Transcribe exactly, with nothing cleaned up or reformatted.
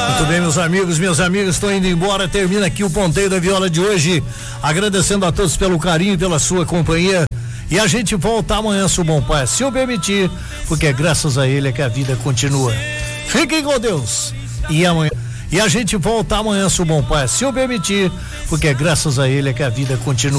Muito bem, meus amigos, minhas amigas, estou indo embora. Termina aqui o Ponteio da Viola de hoje. Agradecendo a todos pelo carinho e pela sua companhia. E a gente volta amanhã, se o bom pai se o permitir, porque é graças a ele é que a vida continua. Fiquem com Deus. E amanhã. E a gente volta amanhã, se o bom pai se o permitir, porque é graças a ele é que a vida continua.